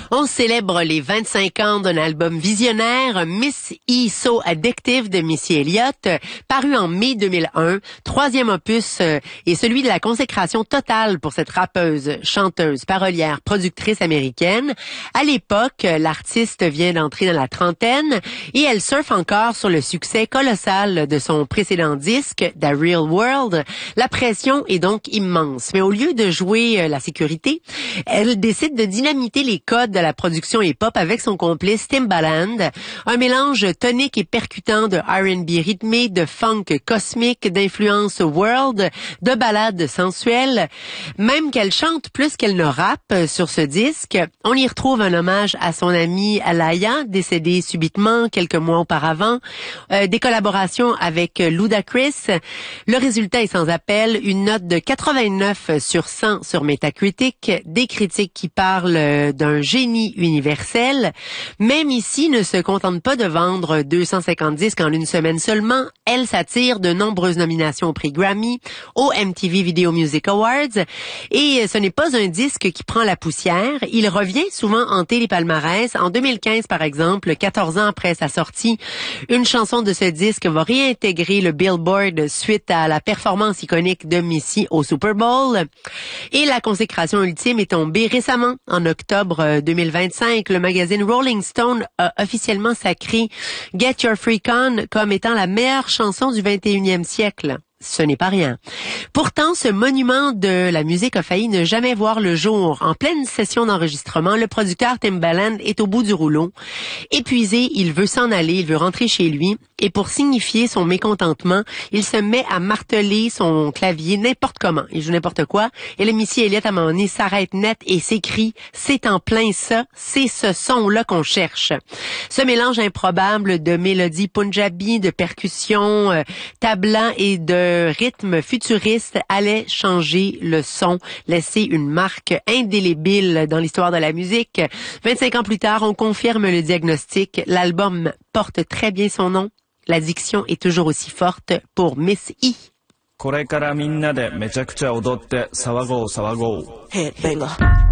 On célèbre les 25 ans d'un album visionnaire, Miss E So Addictive de Missy Elliott, paru en mai 2001, troisième opus et celui de la consécration totale pour cette rappeuse, chanteuse, parolière, productrice américaine. À l'époque, l'artiste vient d'entrer dans la trentaine et elle surfe encore sur le succès colossal de son précédent disque, The Real World. La pression est donc immense, mais au lieu de jouer la sécurité, elle décide de dynamiter les codes de la production hip-hop avec son complice Timbaland, un mélange tonique et percutant de R&B rythmé, de funk cosmique, d'influence world, de ballades sensuelles. Même qu'elle chante plus qu'elle ne rappe sur ce disque, on y retrouve un hommage à son amie Alaya, décédée subitement quelques mois auparavant, des collaborations avec Ludacris. Le résultat est sans appel, une note de 89 sur 100 sur Metacritic, des critiques qui parlent d'un génie universel. Même ici, ne se contente pas de vendre 250 disques en une semaine seulement. Elle s'attire de nombreuses nominations au prix Grammy, au MTV Video Music Awards. Et ce n'est pas un disque qui prend la poussière. Il revient souvent hanter les palmarès. En 2015, par exemple, 14 ans après sa sortie, une chanson de ce disque va réintégrer le Billboard suite à la performance iconique de Missy au Super Bowl. Et la consécration ultime est tombée récemment. En octobre 2025, le magazine Rolling Stone a officiellement sacré Get Your Freak On comme étant la meilleure chanson du 21e siècle. Ce n'est pas rien. Pourtant, ce monument de la musique a failli ne jamais voir le jour. En pleine session d'enregistrement, le producteur Timbaland est au bout du rouleau. Épuisé, il veut s'en aller, il veut rentrer chez lui. Et pour signifier son mécontentement, il se met à marteler son clavier n'importe comment. Il joue n'importe quoi. Et le Missy Elliott, à un moment donné, s'arrête net et s'écrie « C'est en plein ça, c'est ce son-là qu'on cherche ». Ce mélange improbable de mélodies punjabi, de percussions tablant et de rythme futuriste allait changer le son, laisser une marque indélébile dans l'histoire de la musique. 25 ans plus tard, on confirme le diagnostic. L'album porte très bien son nom. L'addiction est toujours aussi forte pour Miss E. これからみんなでめちゃくちゃ踊って騒ごう騒ごう。 Headbanger.